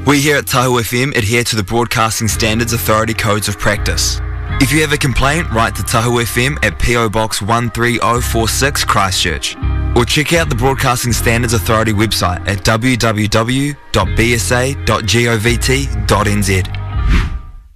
We here at Tahu FM adhere to the Broadcasting Standards Authority Codes of Practice. If you have a complaint, write to Tahu FM at PO Box 13046 Christchurch, or check out the Broadcasting Standards Authority website at www.bsa.govt.nz.